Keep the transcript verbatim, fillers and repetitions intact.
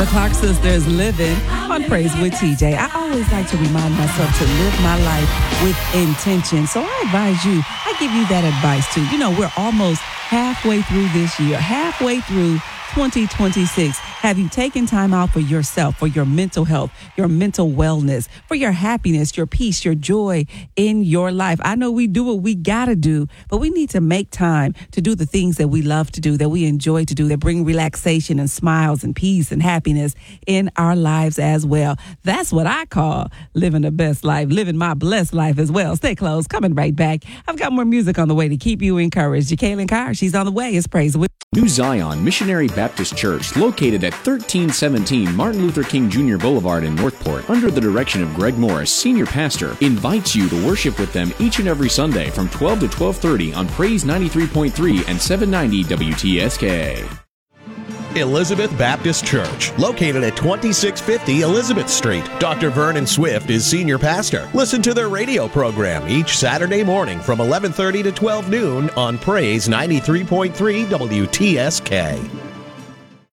The Clark Sisters living on Praise with T J. I always like to remind myself to live my life with intention. So I advise you, I give you that advice too. You know, we're almost halfway through this year, halfway through twenty twenty-six. Have you taken time out for yourself, for your mental health, your mental wellness, for your happiness, your peace, your joy in your life? I know we do what we got to do, but we need to make time to do the things that we love to do, that we enjoy to do, that bring relaxation and smiles and peace and happiness in our lives as well. That's what I call living the best life, living my blessed life as well. Stay close. Coming right back. I've got more music on the way to keep you encouraged. Jacqueline Carr, she's on the way. It's Praise with New Zion Missionary Baptist Church, located at thirteen seventeen Martin Luther King Junior Boulevard in Northport, under the direction of Greg Morris, Senior Pastor, invites you to worship with them each and every Sunday from twelve to twelve thirty on Praise ninety-three point three and seven ninety W T S K. Elizabeth Baptist Church, located at twenty-six fifty Elizabeth Street. Doctor Vernon Swift is senior pastor. Listen to their radio program each Saturday morning from eleven thirty to twelve noon on Praise ninety-three point three W T S K.